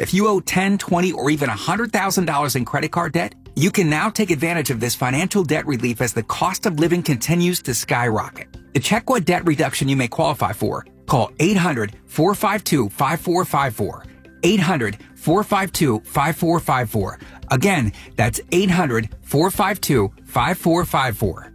If you owe $10, $20, or even $100,000 in credit card debt, you can now take advantage of this financial debt relief as the cost of living continues to skyrocket. To check what debt reduction you may qualify for, call 800-452-5454. 800-452-5454. Again, that's 800-452-5454.